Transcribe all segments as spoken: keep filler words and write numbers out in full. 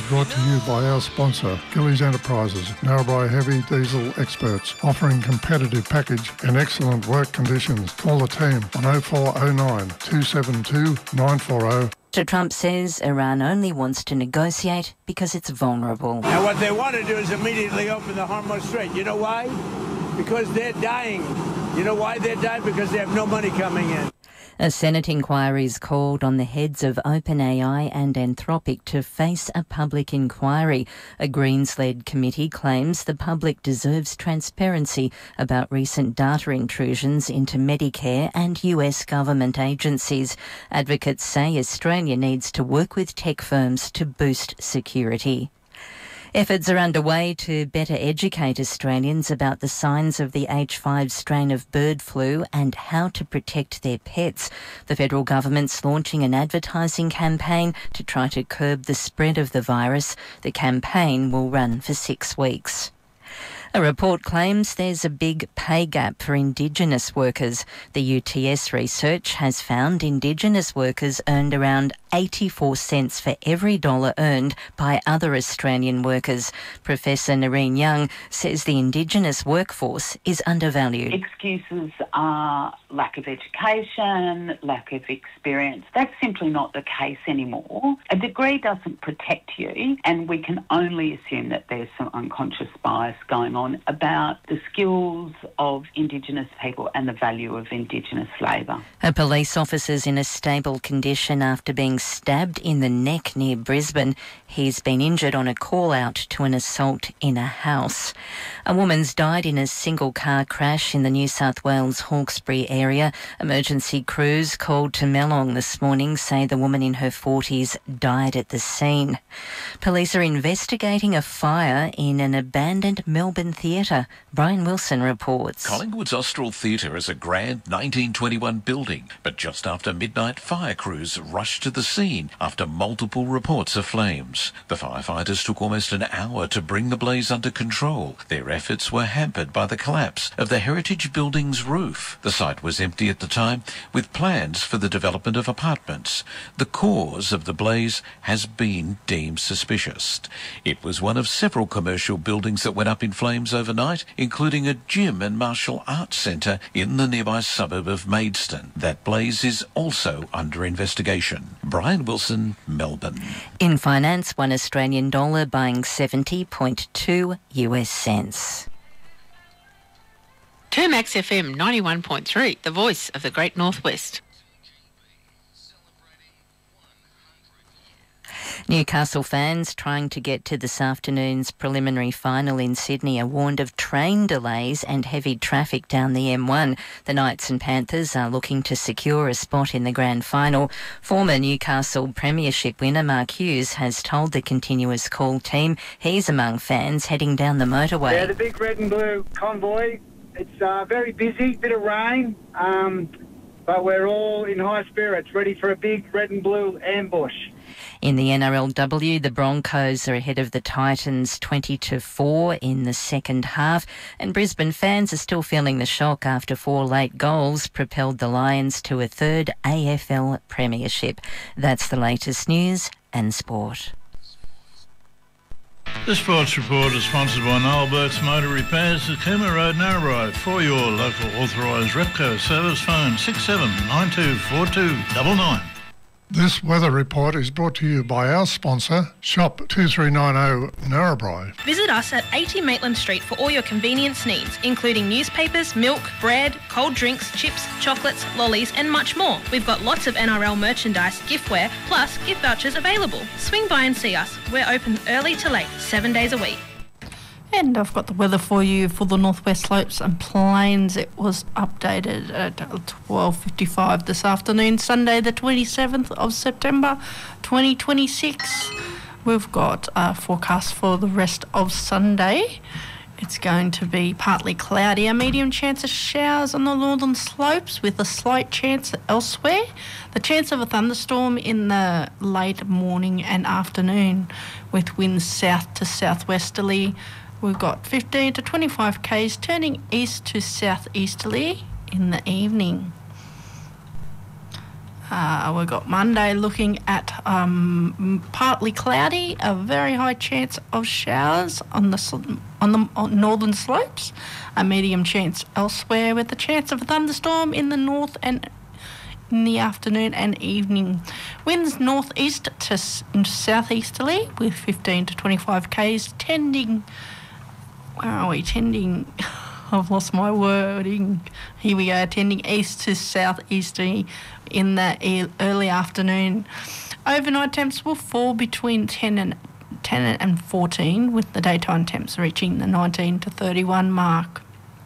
brought to you by our sponsor, Gillies Enterprises, Narrabri heavy diesel experts, offering competitive package and excellent work conditions. Call the team on oh four oh nine, two seven two, nine four oh. Mister Trump says Iran only wants to negotiate because it's vulnerable. Now what they want to do is immediately open the Hormuz Strait. You know why? Because they're dying. You know why they're dying? Because they have no money coming in. A Senate inquiry is called on the heads of OpenAI and Anthropic to face a public inquiry. A Greens-led committee claims the public deserves transparency about recent data intrusions into Medicare and U S government agencies. Advocates say Australia needs to work with tech firms to boost security. Efforts are underway to better educate Australians about the signs of the H five strain of bird flu and how to protect their pets. The federal government's launching an advertising campaign to try to curb the spread of the virus. The campaign will run for six weeks. A report claims there's a big pay gap for Indigenous workers. The U T S research has found Indigenous workers earned around eighty-four cents for every dollar earned by other Australian workers. Professor Noreen Young says the Indigenous workforce is undervalued. Excuses are lack of education, lack of experience. That's simply not the case anymore. A degree doesn't protect you, and we can only assume that there's some unconscious bias going on about the skills of Indigenous people and the value of Indigenous labour. A police officer's in a stable condition after being stabbed in the neck near Brisbane. He's been injured on a call-out to an assault in a house. A woman's died in a single-car crash in the New South Wales Hawkesbury area. Emergency crews called to Melong this morning say the woman in her forties died at the scene. Police are investigating a fire in an abandoned Melbourne theatre. Brian Wilson reports. Collingwood's Austral Theatre is a grand nineteen twenty-one building, but just after midnight fire crews rushed to the scene after multiple reports of flames. The firefighters took almost an hour to bring the blaze under control. Their efforts were hampered by the collapse of the heritage building's roof. The site was empty at the time, with plans for the development of apartments. The cause of the blaze has been deemed suspicious. It was one of several commercial buildings that went up in flames overnight, including a gym and martial arts centre in the nearby suburb of Maidstone. That blaze is also under investigation. Brian Wilson, Melbourne. In finance, one Australian dollar buying seventy point two U S cents. Termax F M ninety-one point three, the voice of the Great Northwest. Newcastle fans trying to get to this afternoon's preliminary final in Sydney are warned of train delays and heavy traffic down the M one. The Knights and Panthers are looking to secure a spot in the grand final. Former Newcastle Premiership winner Mark Hughes has told the Continuous Call team he's among fans heading down the motorway. Yeah, the big red and blue convoy. It's uh, very busy, bit of rain, um, but we're all in high spirits, ready for a big red and blue ambush. In the N R L W, the Broncos are ahead of the Titans twenty to four in the second half, and Brisbane fans are still feeling the shock after four late goals propelled the Lions to a third A F L premiership. That's the latest news and sport. The Sports Report is sponsored by Noel Burke's Motor Repairs at Cooma Road, Narrabri. For your local authorised Repco service, phone six seven nine two four two nine nine. This weather report is brought to you by our sponsor, Shop two three nine zero Narrabri. Visit us at eighty Maitland Street for all your convenience needs, including newspapers, milk, bread, cold drinks, chips, chocolates, lollies and much more. We've got lots of N R L merchandise, giftware, plus gift vouchers available. Swing by and see us. We're open early to late, seven days a week. And I've got the weather for you for the Northwest Slopes and Plains. It was updated at twelve fifty-five this afternoon, Sunday the twenty-seventh of September twenty twenty-six. We've got a forecast for the rest of Sunday. It's going to be partly cloudy, a medium chance of showers on the northern slopes with a slight chance elsewhere. The chance of a thunderstorm in the late morning and afternoon with winds south to southwesterly. We've got fifteen to twenty-five k's turning east to southeasterly in the evening. Uh, we've got Monday looking at um, partly cloudy, a very high chance of showers on the on the on northern slopes, a medium chance elsewhere, with a chance of a thunderstorm in the north and in the afternoon and evening. Winds northeast to s- southeasterly with fifteen to twenty-five k's, tending. Where are we? Tending. I've lost my wording. Here we go. Tending east to southeasterly in the e- early afternoon. Overnight temps will fall between ten and ten and fourteen, with the daytime temps reaching the nineteen to thirty-one mark.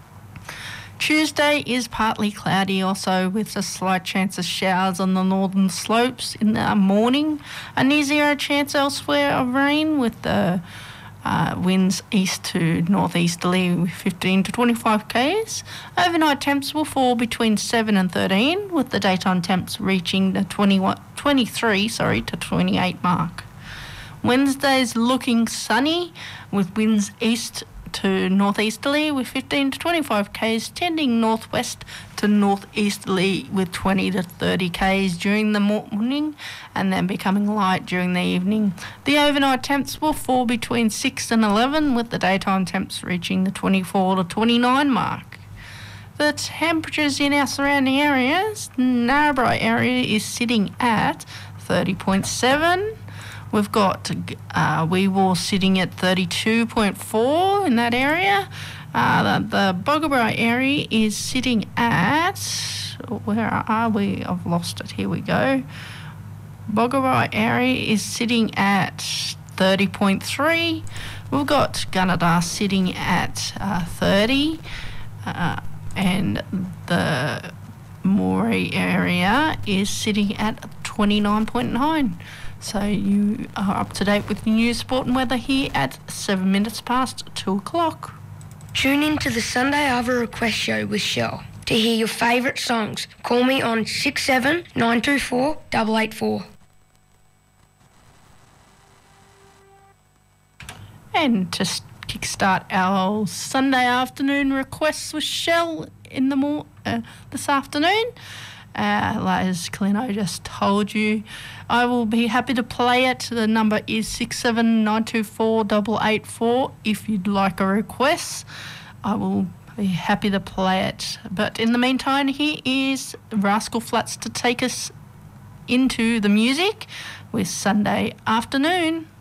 Tuesday is partly cloudy also, with a slight chance of showers on the northern slopes in the morning. A near zero chance elsewhere of rain, with the uh, winds east to northeasterly with fifteen to twenty-five k's. Overnight temps will fall between seven and thirteen, with the daytime temps reaching the twenty-one, twenty-three sorry, to twenty-eight mark. Wednesday's looking sunny, with winds east to northeasterly with fifteen to twenty-five k's, tending northwest to northeasterly with twenty to thirty k's during the morning, and then becoming light during the evening. The overnight temps will fall between six and eleven, with the daytime temps reaching the twenty-four to twenty-nine mark. The temperatures in our surrounding areas, Narrabri area is sitting at thirty point seven. We've got uh, Weewar sitting at thirty-two point four in that area. Uh, the, the Boggabri area is sitting at, where are we? I've lost it. Here we go. Boggabri area is sitting at thirty point three. We've got Gunnedah sitting at uh, thirty. Uh, and the Moree area is sitting at twenty-nine point nine. So you are up to date with the news, sport and weather here at seven minutes past two o'clock. Tune in to the Sunday Ava Request Show with Shell to hear your favourite songs. Call me on six seven nine two four eight eight four. And to kickstart our Sunday afternoon requests with Shell in the mor- uh, this afternoon, Uh, as Clino just told you, I will be happy to play it. The number is six seven nine two four eight eight four. If you'd like a request, I will be happy to play it. But in the meantime, here is Rascal Flatts to take us into the music with Sunday Afternoon.